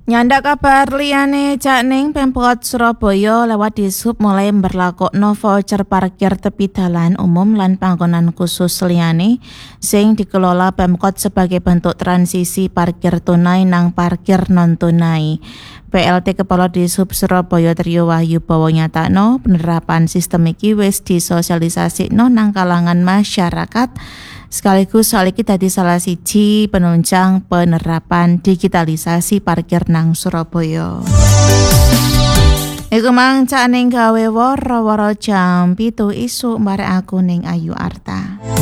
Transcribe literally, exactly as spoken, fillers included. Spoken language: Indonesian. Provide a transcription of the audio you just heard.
Nyanda kabar liyane Cak Ning Pemkot Surabaya lewat Dishub mulai berlakokno voucher parkir tepi dalan umum lan panggonan khusus liyane sing dikelola Pemkot sebagai bentuk transisi parkir tunai nang parkir non tunai. P L T Kepala Dishub Surabaya Trio Wahyu Bowo nyatakno penerapan sistem iki wis disosialisasikno nang kalangan masyarakat. Sekaligus hal iki dadi salah siji penunjang penerapan digitalisasi parkir nang Surabaya. Iku mang Cak Ning gawe woro-woro jam pitu isuk bareng aku ning Ayu Arta.